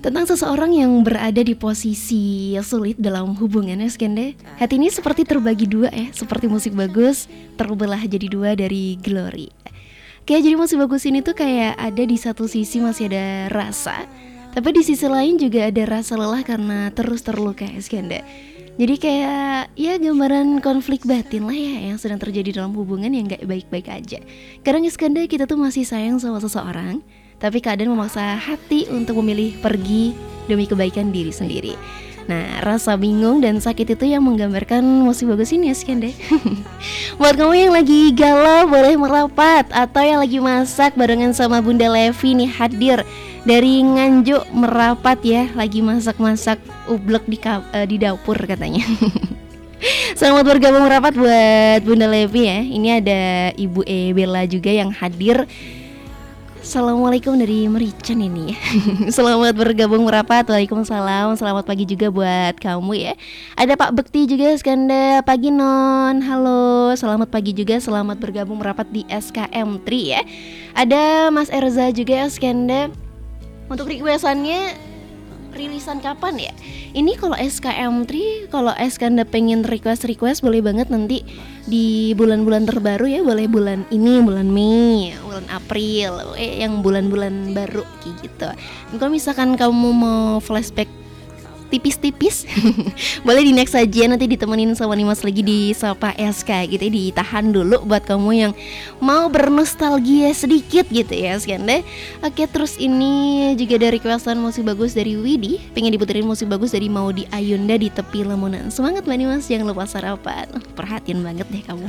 Tentang seseorang yang berada di posisi sulit dalam hubungannya Skende. Hati ini seperti terbagi dua ya, seperti musik bagus terbelah jadi dua dari Glory. Kayak jadi musik bagus ini tuh kayak ada di satu sisi masih ada rasa, tapi di sisi lain juga ada rasa lelah karena terus terluka ya Skende. Jadi kayak ya gambaran konflik batin lah ya yang sedang terjadi dalam hubungan yang gak baik-baik aja. Kadang Skende kita tuh masih sayang sama seseorang, tapi keadaan memaksa hati untuk memilih pergi demi kebaikan diri sendiri. Nah, rasa bingung dan sakit itu yang menggambarkan musik bagus ini ya Skende. Buat kamu yang lagi galau boleh merapat, atau yang lagi masak barengan sama Bunda Levi nih hadir dari Nganjuk merapat ya, lagi masak-masak ublek di dapur katanya. Selamat bergabung merapat buat Bunda Levi ya. Ini ada Ibu Bella juga yang hadir. Assalamualaikum dari Merican ini ya. Selamat bergabung merapat. Waalaikumsalam. Selamat pagi juga buat kamu ya. Ada Pak Bekti juga Skanda. Pagi Non. Halo. Selamat pagi juga. Selamat bergabung merapat di SKM3 ya. Ada Mas Erza juga Skanda. Untuk requestannya rilisan kapan ya? Ini kalau SKM3, kalau Skanda pengen request boleh banget nanti di bulan-bulan terbaru ya. Boleh bulan ini, bulan Mei, bulan April, yang bulan-bulan baru kayak gitu. Dan kalau misalkan kamu mau flashback tipis-tipis boleh di next aja, nanti ditemenin sama Nimas lagi di Sapa SK gitu ya. Ditahan dulu buat kamu yang mau bernostalgia sedikit gitu ya Skanda. Oke, terus ini juga dari requestan musik bagus dari Widi, pengen diputerin musik bagus dari Maudi Ayunda di Tepi Lamunan. Semangat Mbak Nimas, jangan lupa sarapan. Perhatian banget deh kamu.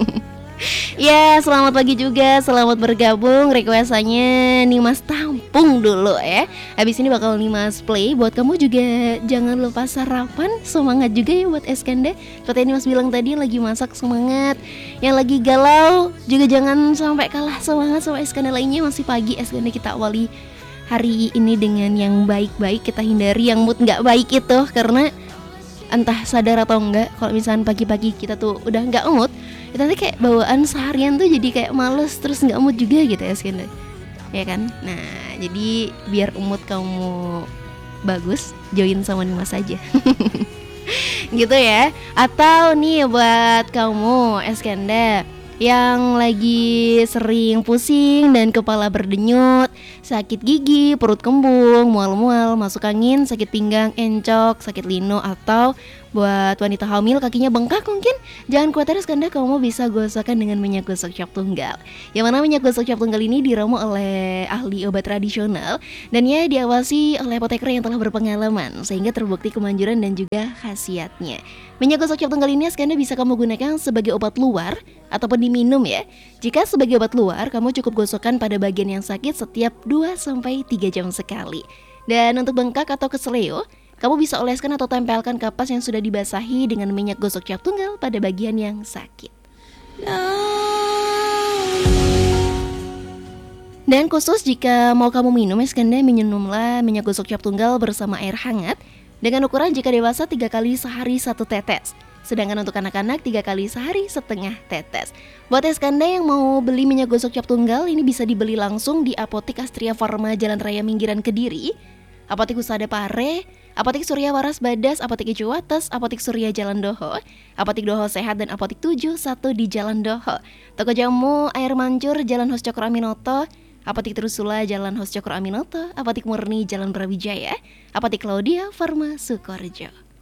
Ya, selamat pagi juga, selamat bergabung. Requestannya Nimas tampung dulu ya. Habis ini bakal Nimas play. Buat kamu juga jangan lupa sarapan. Semangat juga ya buat Skanda. Seperti yang Nimas bilang tadi, lagi masak semangat. Yang lagi galau juga jangan sampai kalah semangat sama Skanda lainnya. Masih pagi Skanda, kita awali hari ini dengan yang baik-baik. Kita hindari yang mood gak baik itu, karena entah sadar atau enggak, kalau misalnya pagi-pagi kita tuh udah gak mood, nanti kayak bawaan seharian tuh jadi kayak males, terus gak mood juga gitu ya Skanda, ya kan? Nah, jadi biar mood kamu bagus, join sama Nimas aja. Gitu ya. Atau nih buat kamu Skanda yang lagi sering pusing dan kepala berdenyut, sakit gigi, perut kembung, mual-mual, masuk angin, sakit pinggang, encok, sakit lino, atau buat wanita hamil kakinya bengkak mungkin, jangan khawatir Skanda, kamu bisa gosokkan dengan minyak gosok cap tunggal. Yang mana minyak gosok cap tunggal ini diramu oleh ahli obat tradisional dan ya diawasi oleh apoteker yang telah berpengalaman, sehingga terbukti kemanjuran dan juga khasiatnya. Minyak gosok cap tunggal ini Skanda bisa kamu gunakan sebagai obat luar ataupun diminum ya. Jika sebagai obat luar, kamu cukup gosokkan pada bagian yang sakit setiap 2-3 jam sekali. Dan untuk bengkak atau keseleo, kamu bisa oleskan atau tempelkan kapas yang sudah dibasahi dengan minyak gosok cap tunggal pada bagian yang sakit. Dan khusus jika mau kamu minum Skanda, minumlah minyak gosok cap tunggal bersama air hangat dengan ukuran jika dewasa 3 kali sehari 1 tetes. Sedangkan untuk anak-anak 3 kali sehari setengah tetes. Buat Skanda yang mau beli minyak gosok cap tunggal, ini bisa dibeli langsung di Apotik Astria Pharma Jalan Raya Minggiran Kediri, Apotik Husada Pare, Apotik Surya Waras Badas, Apotik Ijo Wates, Apotik Surya Jalan Doho, Apotik Doho Sehat, dan Apotik 71 di Jalan Doho. Toko Jamu Air Mancur Jalan Hos Cokro Aminoto, Apotik Trusula Jalan Hos Cokro Aminoto, Apotik Murni Jalan Brawijaya, Apotik Claudia Pharma Sukorejo.